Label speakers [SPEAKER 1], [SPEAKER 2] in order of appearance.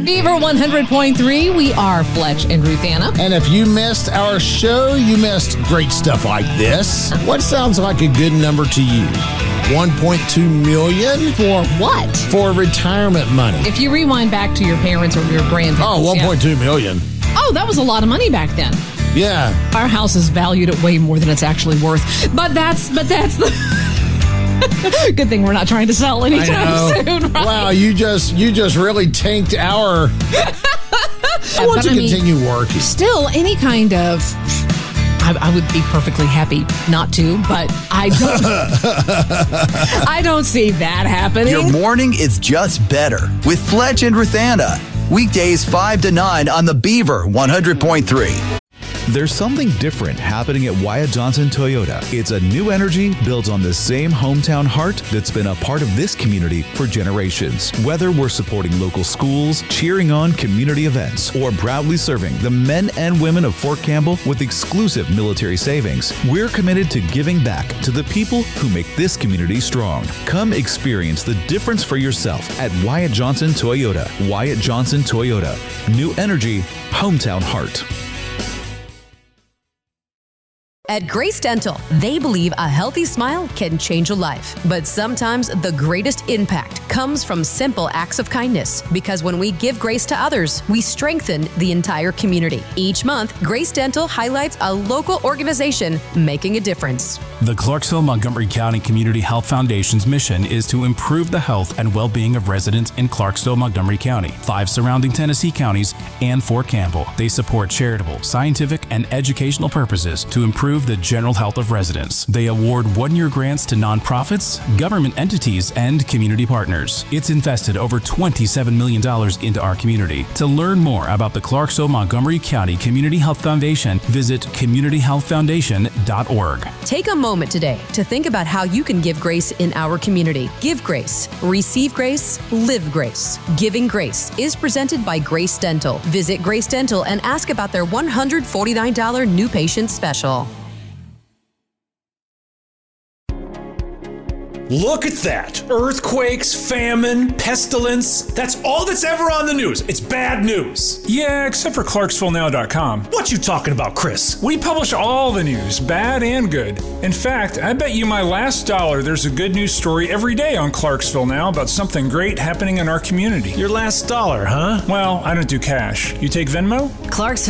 [SPEAKER 1] Beaver 100.3, we are Fletch and Ruthanna.
[SPEAKER 2] And if you missed our show, you missed great stuff like this. What sounds like a good number to you? 1.2 million?
[SPEAKER 1] For what?
[SPEAKER 2] For retirement money.
[SPEAKER 1] If you rewind back to your parents or your grandparents.
[SPEAKER 2] Oh, 1.2 million.
[SPEAKER 1] Oh, that was a lot of money back then.
[SPEAKER 2] Yeah.
[SPEAKER 1] Our house is valued at way more than it's actually worth. But that's the... Good thing we're not trying to sell anytime soon, right?
[SPEAKER 2] Wow, you just really tanked our... I want to continue working.
[SPEAKER 1] Still, any kind of... I would be perfectly happy not to, but I don't. I don't see that happening.
[SPEAKER 3] Your morning is just better with Fletch and Ruthanna. Weekdays 5 to 9 on the Beaver 100.3.
[SPEAKER 4] There's something different happening at Wyatt Johnson Toyota. It's a new energy built on the same hometown heart that's been a part of this community for generations. Whether we're supporting local schools, cheering on community events, or proudly serving the men and women of Fort Campbell with exclusive military savings, we're committed to giving back to the people who make this community strong. Come experience the difference for yourself at Wyatt Johnson Toyota. Wyatt Johnson Toyota. New energy, hometown heart.
[SPEAKER 5] At Grace Dental, they believe a healthy smile can change a life. But sometimes the greatest impact comes from simple acts of kindness. Because when we give grace to others, we strengthen the entire community. Each month, Grace Dental highlights a local organization making a difference.
[SPEAKER 6] The Clarksville-Montgomery County Community Health Foundation's mission is to improve the health and well-being of residents in Clarksville-Montgomery County, 5 surrounding Tennessee counties, and Fort Campbell. They support charitable, scientific, and educational purposes to improve the general health of residents. They award 1-year grants to nonprofits, government entities, and community partners. It's invested over $27 million into our community. To learn more about the Clarksville-Montgomery County Community Health Foundation, visit communityhealthfoundation.org.
[SPEAKER 5] Take a moment today to think about how you can give grace in our community. Give grace, receive grace, live grace. Giving Grace is presented by Grace Dental. Visit Grace Dental and ask about their $149 new patient special.
[SPEAKER 7] Look at that. Earthquakes, famine, pestilence. That's all that's ever on the news. It's bad news.
[SPEAKER 6] Yeah, except for ClarksvilleNow.com.
[SPEAKER 7] What you talking about, Chris?
[SPEAKER 6] We publish all the news, bad and good. In fact, I bet you my last dollar there's a good news story every day on Clarksville Now about something great happening in our community.
[SPEAKER 7] Your last dollar, huh?
[SPEAKER 6] Well, I don't do cash. You take Venmo?
[SPEAKER 5] Clarksville